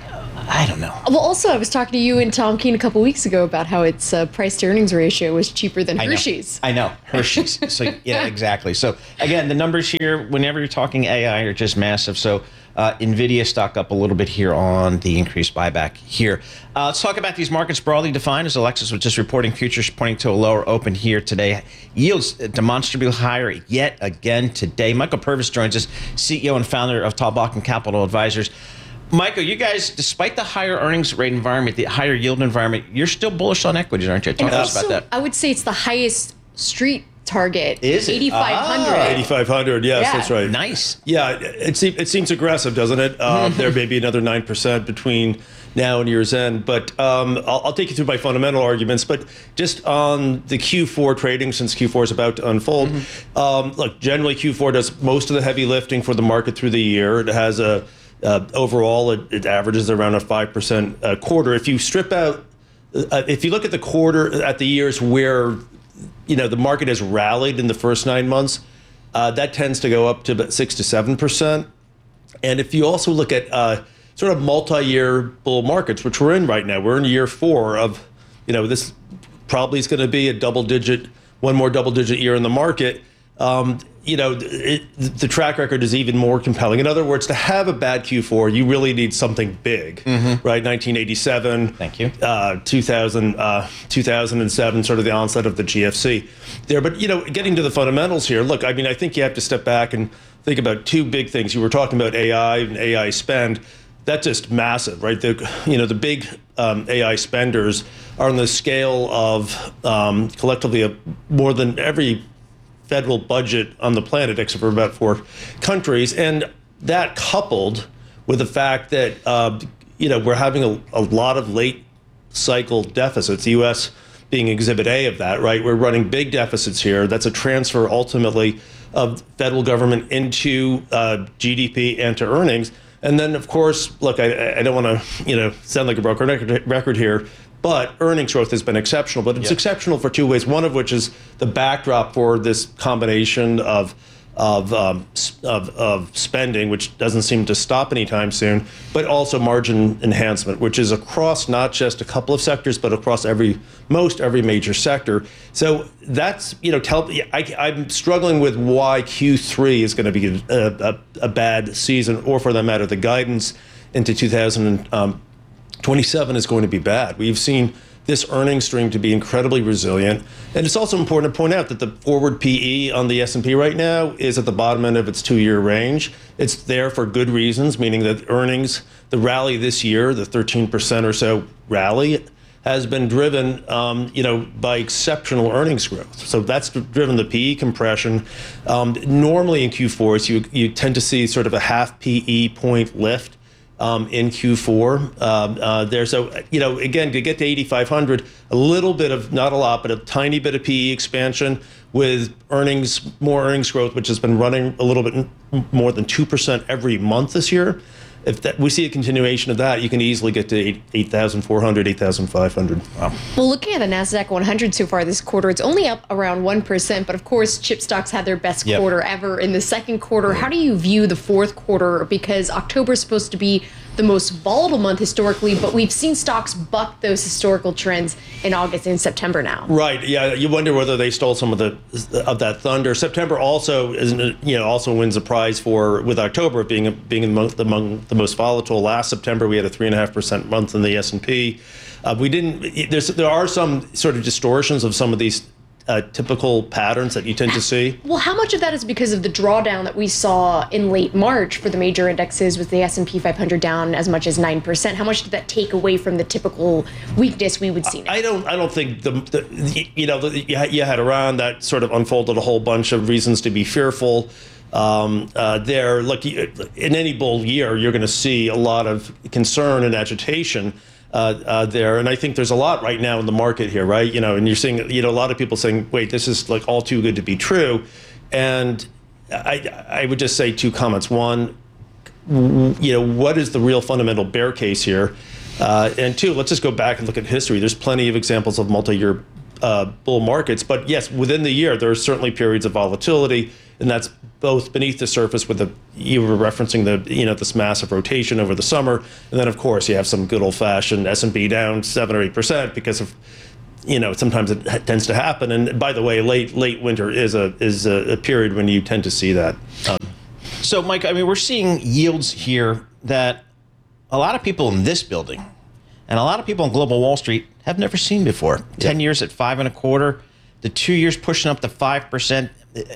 I don't know. Well, also, I was talking to you and Tom Keene a couple weeks ago about how its uh, price-to-earnings ratio was cheaper than I know. Hershey's. I know, Hershey's. So, yeah, exactly. So, again, the numbers here, whenever you're talking A I, are just massive. So, uh, NVIDIA stock up a little bit here on the increased buyback here. Uh, let's talk about these markets broadly defined. As Alexis was just reporting, futures pointing to a lower open here today. Yields demonstrably higher yet again today. Michael Purvis joins us, C E O and founder of Talbot Capital Advisors. Michael, you guys, despite the higher earnings rate environment, the higher yield environment, you're still bullish on equities, aren't you? Talk to us about that. I would say it's the highest street target. Is it? eighty-five hundred. Ah. eighty-five hundred, yes, Yeah. that's right. Nice. Yeah, it, seems it seems aggressive, doesn't it? Uh, there may be another nine percent between now and year's end. But um, I'll, I'll take you through my fundamental arguments. But just on the Q four trading, since Q four is about to unfold, mm-hmm. um, look, generally Q four does most of the heavy lifting for the market through the year. It has a Uh, overall, it, it averages around a five percent uh, quarter. If you strip out, uh, if you look at the quarter, at the years where, you know, the market has rallied in the first nine months, uh, that tends to go up to about six to seven percent. And if you also look at uh, sort of multi-year bull markets, which we're in right now, we're in year four of, you know, this probably is going to be a double-digit, one more double-digit year in the market. Um, you know, it, the track record is even more compelling. In other words, to have a bad Q four, you really need something big, mm-hmm. right? nineteen eighty-seven. Thank you. Uh, two thousand, uh, two thousand seven, sort of the onset of the G F C there. But, you know, getting to the fundamentals here, look, I mean, I think you have to step back and think about two big things. You were talking about A I and A I spend. That's just massive, right? The, you know, the big um, A I spenders are on the scale of um, collectively of more than every federal budget on the planet, except for about four countries. And that coupled with the fact that, uh, you know, we're having a, a lot of late cycle deficits, the U S being exhibit A of that, right? We're running big deficits here. That's a transfer ultimately of federal government into uh, G D P and to earnings. And then, of course, look, I, I don't want to, you know, sound like a broken record here, but earnings growth has been exceptional. But it's yeah. exceptional for two ways, one of which is the backdrop for this combination of of, um, of of spending, which doesn't seem to stop anytime soon, but also margin enhancement, which is across not just a couple of sectors, but across every most every major sector. So that's, you know, tell, I, I'm struggling with why Q three is going to be a, a, a bad season, or for that matter, the guidance into two thousand twenty-seven is going to be bad. We've seen this earnings stream to be incredibly resilient. And it's also important to point out that the forward P E on the S and P right now is at the bottom end of its two-year range. It's there for good reasons, meaning that earnings, the rally this year, the thirteen percent or so rally, has been driven, um, you know, by exceptional earnings growth. So that's driven the P E compression. Um, normally in Q fours, you, you tend to see sort of a half P E point lift Um, in Q four. Uh, uh, there's a, you know, again, to get to eighty-five hundred, a little bit of, not a lot, but a tiny bit of P E expansion with earnings, more earnings growth, which has been running a little bit more than two percent every month this year. if that, we see a continuation of that, you can easily get to eight thousand four hundred, eight thousand five hundred. Wow. Well, looking at the NASDAQ one hundred so far this quarter, it's only up around one percent. But of course, chip stocks had their best Yep. quarter ever in the second quarter. How do you view the fourth quarter? Because October is supposed to be the most volatile month historically, but we've seen stocks buck those historical trends in August and September now. Right. Yeah. You wonder whether they stole some of the of that thunder. September also isn't you know also wins a prize for with October being being among the, among the most volatile. Last September we had a three and a half percent month in the S and P. Uh, we didn't. There's there are some sort of distortions of some of these uh, typical patterns that you tend to see. Well, how much of that is because of the drawdown that we saw in late March for the major indexes, with the S and P five hundred down as much as nine percent? How much did that take away from the typical weakness we would see now? I don't. I don't think the, the you know the, you had Iran that sort of unfolded a whole bunch of reasons to be fearful. Um, uh, there, look, in any bull year, you're going to see a lot of concern and agitation. Uh, uh, there, and I think there's a lot right now in the market here, right? You know, and you're seeing, you know, a lot of people saying, "Wait, this is like all too good to be true," and I, I would just say two comments. One, you know, what is the real fundamental bear case here? Uh, and two, let's just go back and look at history. There's plenty of examples of multi-year uh, bull markets, but yes, within the year, there are certainly periods of volatility, and that's both beneath the surface with the, you were referencing the, you know, this massive rotation over the summer. And then of course you have some good old fashioned S and P down seven or eight percent because of, you know, sometimes it tends to happen. And by the way, late, late winter is a, is a, a period when you tend to see that. Um, So Mike, I mean, we're seeing yields here that a lot of people in this building and a lot of people on Global Wall Street have never seen before. ten years at five and a quarter, the two years pushing up to five percent.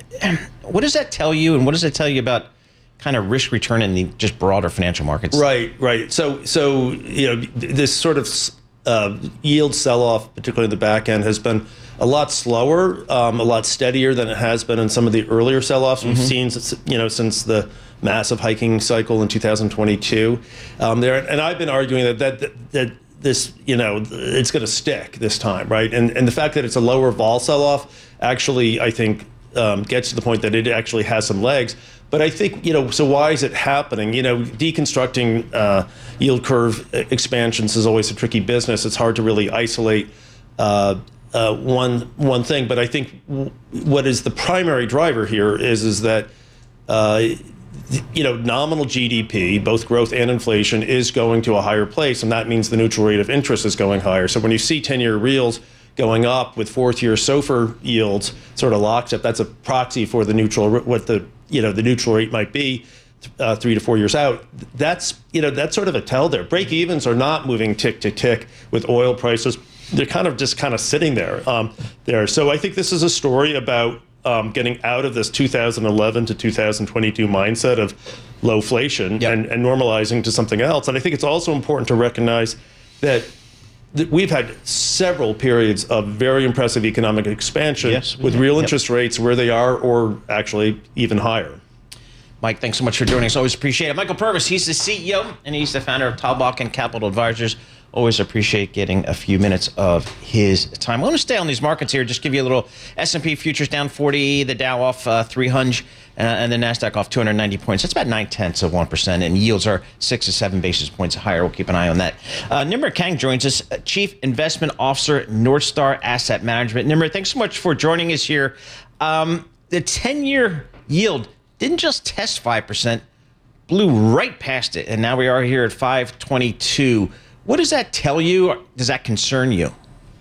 What does that tell you, and what does that tell you about kind of risk return in the just broader financial markets? Right, right. So, so you know, this sort of uh, yield sell-off, particularly in the back end, has been a lot slower, um, a lot steadier than it has been in some of the earlier sell-offs we've Mm-hmm. seen, you know, since the massive hiking cycle in two thousand twenty-two. Um, there, and I've been arguing that that that, that this, you know, it's going to stick this time, right? And and the fact that it's a lower vol sell-off actually, I think, um, gets to the point that it actually has some legs. But I think, you know, so why is it happening? You know, deconstructing uh, yield curve expansions is always a tricky business. It's hard to really isolate uh, uh, one one thing. But I think w- what is the primary driver here is is that uh, you know, nominal G D P, both growth and inflation, is going to a higher place, and that means the neutral rate of interest is going higher. So when you see ten-year reals going up with fourth-year SOFR yields sort of locked up, that's a proxy for the neutral, what the, you know, the neutral rate might be uh, three to four years out. That's, you know, that's sort of a tell there. Break evens are not moving tick to tick with oil prices. They're kind of just kind of sitting there. Um, there. So I think this is a story about um, getting out of this two thousand eleven to two thousand twenty-two mindset of lowflation yep. and, and normalizing to something else. And I think it's also important to recognize that we've had several periods of very impressive economic expansion yes, with real interest yep. rates where they are or actually even higher. Mike, thanks so much for joining us. Always appreciate it. Michael Purvis, he's the C E O and he's the founder of Talbot and Capital Advisors. Always appreciate getting a few minutes of his time. I want to stay on these markets here. Just give you a little S and P futures down forty, the Dow off uh, three hundred, uh, and the NASDAQ off two hundred ninety points. That's about nine-tenths of one percent, and yields are six to seven basis points higher. We'll keep an eye on that. Uh, Nimrod Kang joins us, Chief Investment Officer, North Star Asset Management. Nimrod, thanks so much for joining us here. Um, the ten-year yield didn't just test five percent, blew right past it, and now we are here at five twenty-two. What does that tell you? Does that concern you?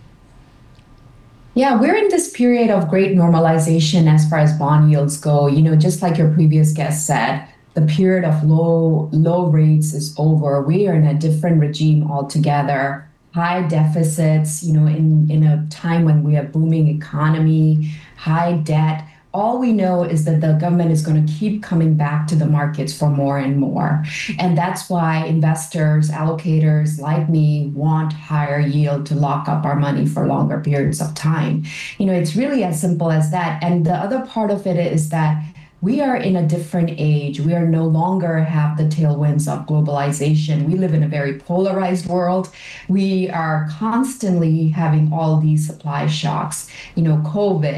Yeah, we're in this period of great normalization as far as bond yields go. You know, just like your previous guest said, the period of low low rates is over. We are in a different regime altogether. High deficits, you know, in, in a time when we have booming economy, high debt. All we know is that the government is going to keep coming back to the markets for more and more. And that's why investors, allocators like me want higher yield to lock up our money for longer periods of time. You know, it's really as simple as that. And the other part of it is that we are in a different age. We are no longer have the tailwinds of globalization. We live in a very polarized world. We are constantly having all these supply shocks, you know, COVID,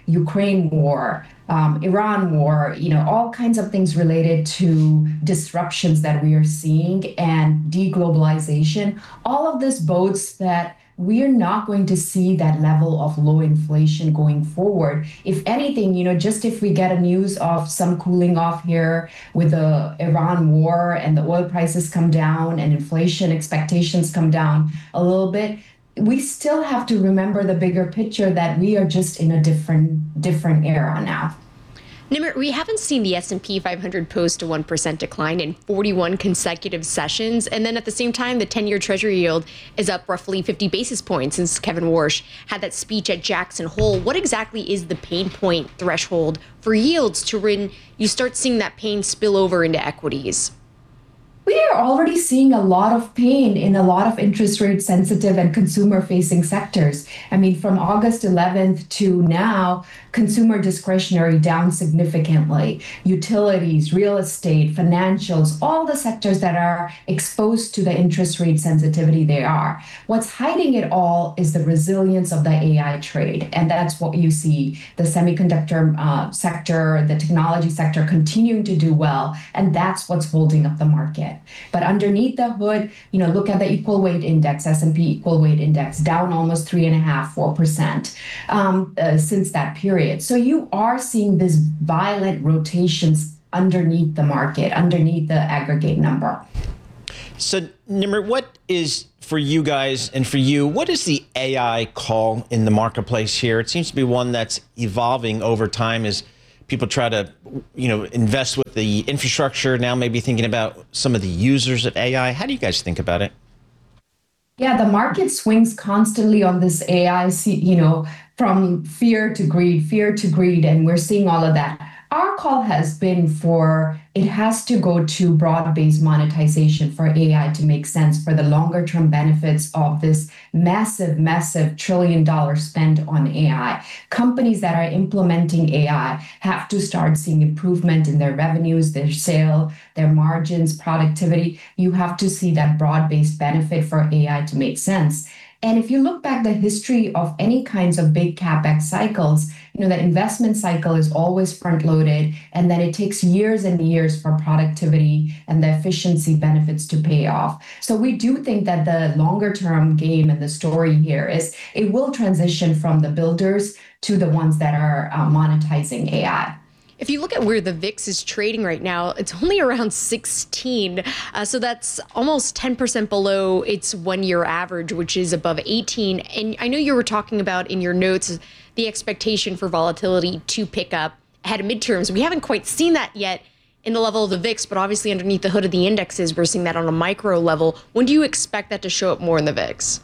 Ukraine war, um, Iran war, you know, all kinds of things related to disruptions that we are seeing and deglobalization. All of this bodes that we are not going to see that level of low inflation going forward. If anything, you know, just if we get a news of some cooling off here with the Iran war and the oil prices come down and inflation expectations come down a little bit, we still have to remember the bigger picture that we are just in a different, different era now. Nimrit, we haven't seen the S and P five hundred post a one percent decline in forty-one consecutive sessions. And then at the same time, the ten-year Treasury yield is up roughly fifty basis points since Kevin Warsh had that speech at Jackson Hole. What exactly is the pain point threshold for yields to when you start seeing that pain spill over into equities? We are already seeing a lot of pain in a lot of interest rate sensitive and consumer facing sectors. I mean, from August eleventh to now, consumer discretionary down significantly. Utilities, real estate, financials, all the sectors that are exposed to the interest rate sensitivity they are. What's hiding it all is the resilience of the A I trade. And that's what you see, the semiconductor uh, sector, the technology sector continuing to do well. And that's what's holding up the market. But underneath the hood, you know, look at the equal weight index, S and P equal weight index, down almost three and a half, four percent um, uh, since that period. So you are seeing this violent rotations underneath the market, underneath the aggregate number. So, Nimrit, what is for you guys and for you, what is the A I call in the marketplace here? It seems to be one that's evolving over time as people try to, you know, invest with the infrastructure, now maybe thinking about some of the users of A I. How do you guys think about it? Yeah, the market swings constantly on this A I, you know, from fear to greed, fear to greed, and we're seeing all of that. Our call has been for it has to go to broad-based monetization for A I to make sense for the longer-term benefits of this massive, massive trillion-dollar spend on A I. Companies that are implementing A I have to start seeing improvement in their revenues, their sale, their margins, productivity. You have to see that broad-based benefit for A I to make sense. And if you look back the history of any kinds of big CapEx cycles, you know, the investment cycle is always front loaded, and then it takes years and years for productivity and the efficiency benefits to pay off. So we do think that the longer term game and the story here is it will transition from the builders to the ones that are uh, monetizing A I. If you look at where the V I X is trading right now, it's only around sixteen. Uh, so that's almost ten percent below its one-year average, which is above eighteen. And I know you were talking about in your notes the expectation for volatility to pick up ahead of midterms. We haven't quite seen that yet in the level of the V I X, but obviously underneath the hood of the indexes, we're seeing that on a micro level. When do you expect that to show up more in the V I X?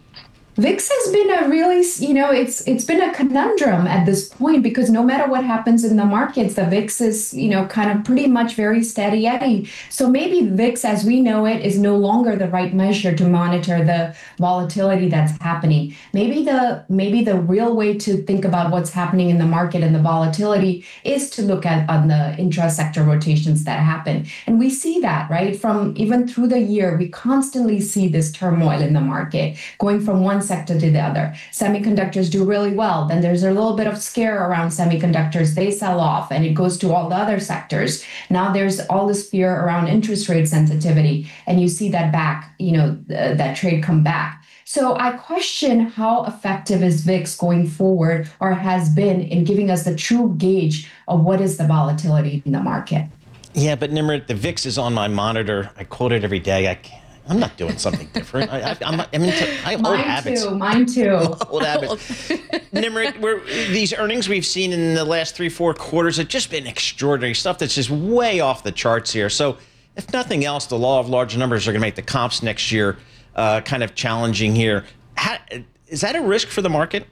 V I X has been a really, you know, it's it's been a conundrum at this point because no matter what happens in the markets, the V I X is, you know, kind of pretty much very steady Eddie. So maybe V I X as we know it is no longer the right measure to monitor the volatility that's happening. Maybe the maybe the real way to think about what's happening in the market and the volatility is to look at on the intra-sector rotations that happen. And we see that, right? From even through the year, we constantly see this turmoil in the market going from one sector to the other. Semiconductors do really well. Then there's a little bit of scare around semiconductors. They sell off and it goes to all the other sectors. Now there's all this fear around interest rate sensitivity. And you see that back, you know, th- that trade come back. So I question how effective is V I X going forward or has been in giving us the true gauge of what is the volatility in the market. Yeah, but Nimrit, the V I X is on my monitor. I quote it every day. I can't. I'm not doing something different. I, I, I'm, I'm into, I have mine old habits. Too, mine too. Old habits. Nimrit, we're, these earnings we've seen in the last three, four quarters have just been extraordinary stuff that's just way off the charts here. So if nothing else, the law of large numbers are going to make the comps next year uh, kind of challenging here. How, is that a risk for the market?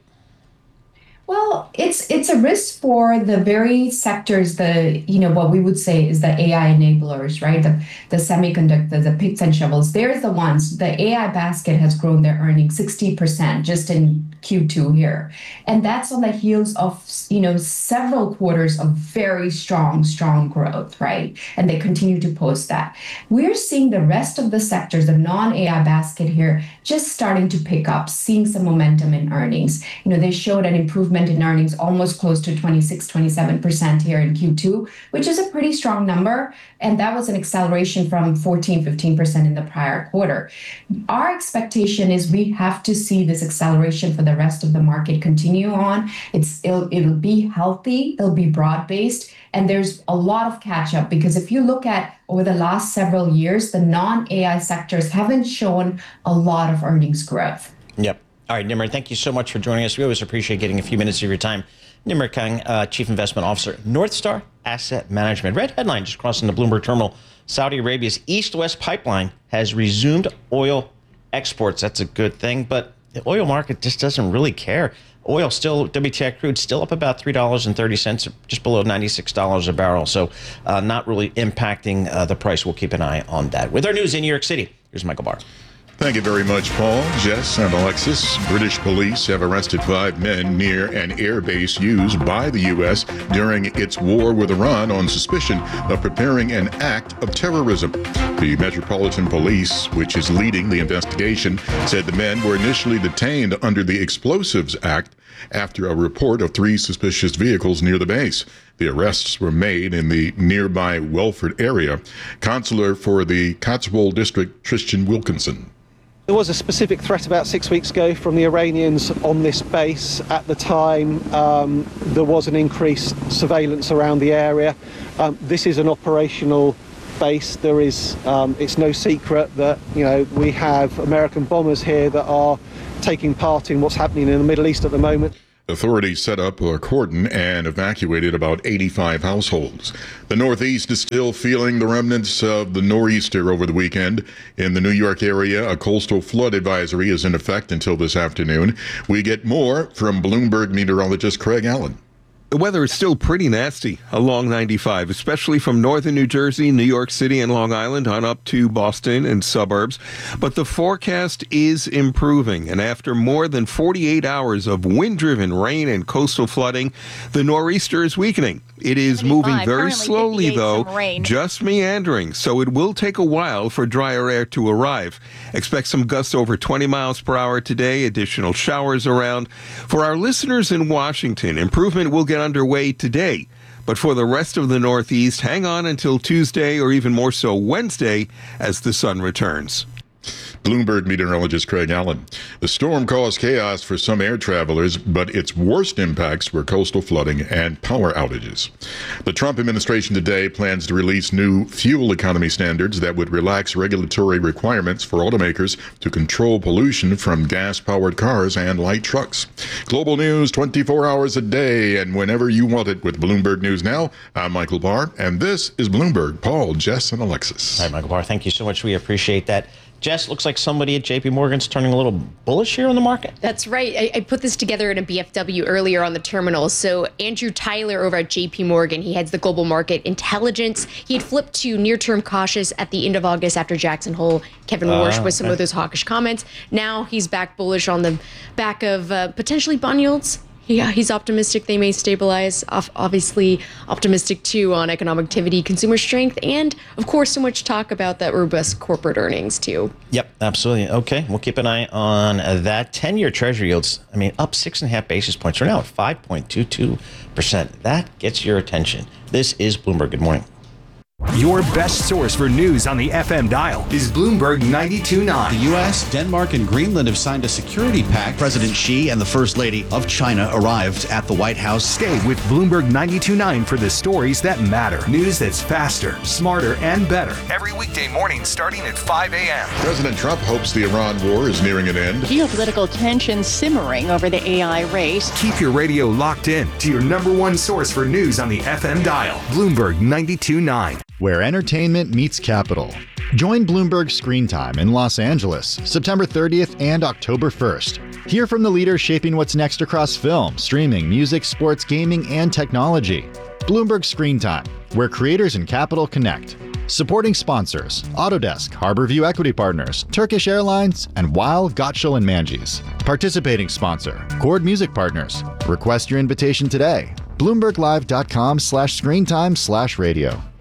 Well, it's it's a risk for the very sectors, the, you know, what we would say is the A I enablers, right? The the semiconductor, the picks and shovels. They're the ones, the A I basket has grown their earnings sixty percent just in Q two here. And that's on the heels of, you know, several quarters of very strong, strong growth, right? And they continue to post that. We're seeing the rest of the sectors, the non-A I basket here, just starting to pick up, seeing some momentum in earnings. You know, they showed an improvement improvement in earnings, almost close to twenty-six, twenty-seven percent here in Q two, which is a pretty strong number. And that was an acceleration from fourteen, fifteen percent in the prior quarter. Our expectation is we have to see this acceleration for the rest of the market continue on. It's it'll, it'll be healthy, it'll be broad-based, and there's a lot of catch-up because if you look at over the last several years, the non-A I sectors haven't shown a lot of earnings growth. Yep. All right, Nimrod, thank you so much for joining us. We always appreciate getting a few minutes of your time. Nimrod Kang, uh, Chief Investment Officer, Northstar Asset Management. Red headline just crossing the Bloomberg terminal. Saudi Arabia's East-West pipeline has resumed oil exports. That's a good thing, but the oil market just doesn't really care. Oil still, W T I crude still up about three dollars and thirty cents, just below ninety-six dollars a barrel. So uh, not really impacting uh, the price. We'll keep an eye on that. With our news in New York City, here's Michael Barr. Thank you very much, Paul, Jess, and Alexis. British police have arrested five men near an air base used by the U S during its war with Iran on suspicion of preparing an act of terrorism. The Metropolitan Police, which is leading the investigation, said the men were initially detained under the Explosives Act after a report of three suspicious vehicles near the base. The arrests were made in the nearby Welford area. Consular for the Cotswold District, Tristan Wilkinson. There was a specific threat about six weeks ago from the Iranians on this base. At the time, um, there was an increased surveillance around the area. Um, this is an operational base. There is, um, it's no secret that, you know, we have American bombers here that are taking part in what's happening in the Middle East at the moment. Authorities set up a cordon and evacuated about eighty-five households. The Northeast is still feeling the remnants of the nor'easter over the weekend. In the New York area, a coastal flood advisory is in effect until this afternoon. We get more from Bloomberg meteorologist Craig Allen. The weather is still pretty nasty along ninety-five, especially from northern New Jersey, New York City, and Long Island on up to Boston and suburbs. But the forecast is improving, and after more than forty-eight hours of wind-driven rain and coastal flooding, the nor'easter is weakening. It is moving very slowly, though, just meandering, so it will take a while for drier air to arrive. Expect some gusts over twenty miles per hour today, additional showers around. For our listeners in Washington, improvement will get underway today. But for the rest of the Northeast, hang on until Tuesday or even more so Wednesday as the sun returns. Bloomberg meteorologist Craig Allen. The storm caused chaos for some air travelers, but its worst impacts were coastal flooding and power outages. The Trump administration today plans to release new fuel economy standards that would relax regulatory requirements for automakers to control pollution from gas-powered cars and light trucks. Global news twenty-four hours a day and whenever you want it with Bloomberg News Now. I'm Michael Barr, and this is Bloomberg. Paul, Jess, and Alexis. All right, Michael Barr, thank you so much. We appreciate that. Jess, looks like somebody at J P Morgan's turning a little bullish here on the market. That's right. I, I put this together in a B F W earlier on the terminal. So Andrew Tyler over at J P Morgan, he heads the global market intelligence. He had flipped to near-term cautious at the end of August after Jackson Hole, Kevin uh, Warsh with some okay. of those hawkish comments. Now he's back bullish on the back of uh, potentially bond yields. Yeah, he's optimistic they may stabilize. Obviously optimistic, too, on economic activity, consumer strength, and, of course, so much talk about that robust corporate earnings, too. Yep, absolutely. Okay, we'll keep an eye on that. ten-year Treasury yields, I mean, up six and a half basis points. We're now at five point two two percent. That gets your attention. This is Bloomberg. Good morning. Your best source for news on the F M dial is Bloomberg ninety-two point nine. The U S, Denmark, and Greenland have signed a security pact. President Xi and the First Lady of China arrived at the White House. Stay with Bloomberg ninety-two point nine for the stories that matter. News that's faster, smarter, and better. Every weekday morning starting at five a.m. President Trump hopes the Iran war is nearing an end. Geopolitical tension simmering over the A I race. Keep your radio locked in to your number one source for news on the F M dial. Bloomberg ninety-two point nine. Where entertainment meets capital. Join Bloomberg Screen Time in Los Angeles, September thirtieth and October first. Hear from the leaders shaping what's next across film, streaming, music, sports, gaming, and technology. Bloomberg Screen Time, where creators and capital connect. Supporting sponsors, Autodesk, Harborview Equity Partners, Turkish Airlines, and Weil, Gottschall and Manges. Participating sponsor, Chord Music Partners. Request your invitation today. BloombergLive.com slash screentime slash radio.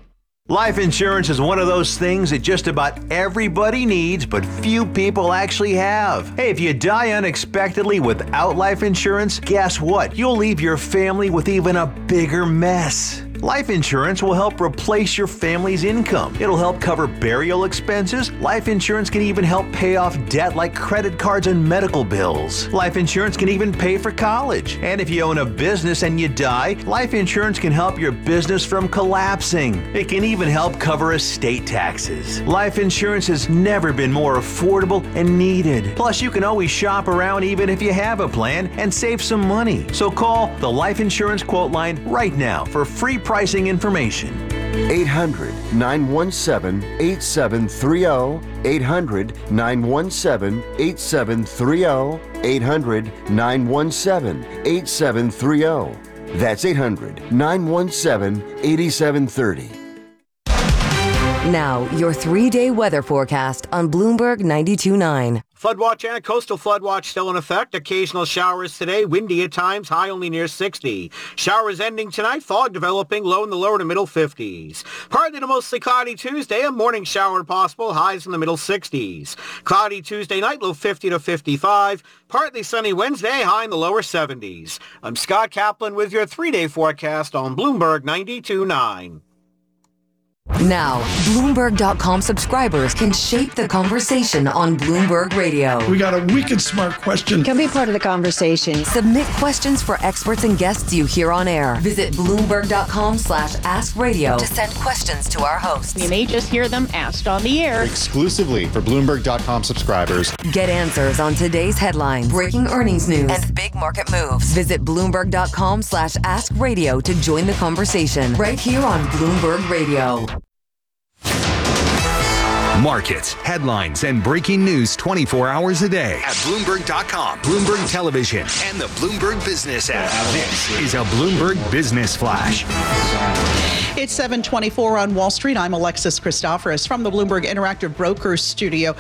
Life insurance is one of those things that just about everybody needs, but few people actually have. Hey, if you die unexpectedly without life insurance, guess what? You'll leave your family with even a bigger mess. Life insurance will help replace your family's income. It'll help cover burial expenses. Life insurance can even help pay off debt like credit cards and medical bills. Life insurance can even pay for college. And if you own a business and you die, life insurance can help your business from collapsing. It can even help cover estate taxes. Life insurance has never been more affordable and needed. Plus, you can always shop around even if you have a plan and save some money. So call the Life Insurance Quote Line right now for free pricing information. eight hundred, nine one seven, eight seven three zero. eight hundred, nine one seven, eight seven three zero. eight hundred, nine one seven, eight seven three zero. That's eight hundred, nine one seven, eight seven three zero. Now, your three-day weather forecast on Bloomberg ninety-two point nine. Flood watch and a coastal flood watch still in effect. Occasional showers today, windy at times, high only near sixty. Showers ending tonight, fog developing, low in the lower to middle fifties. Partly to mostly cloudy Tuesday, a morning shower possible, highs in the middle sixties. Cloudy Tuesday night, low fifty to fifty-five. Partly sunny Wednesday, high in the lower seventies. I'm Scott Kaplan with your three-day forecast on Bloomberg ninety-two point nine. Now, Bloomberg dot com subscribers can shape the conversation on Bloomberg Radio. We got a wicked smart question. Can be part of the conversation. Submit questions for experts and guests you hear on air. Visit Bloomberg dot com slash ask radio to send questions to our hosts. You may just hear them asked on the air. Exclusively for Bloomberg dot com subscribers. Get answers on today's headlines, breaking earnings news, and big market moves. Visit Bloomberg dot com slash ask radio to join the conversation right here on Bloomberg Radio. Markets, headlines, and breaking news twenty-four hours a day at Bloomberg dot com, Bloomberg Television, and the Bloomberg Business app. This is a Bloomberg Business Flash. It's seven twenty-four on Wall Street. I'm Alexis Christoforous from the Bloomberg Interactive Brokers Studio.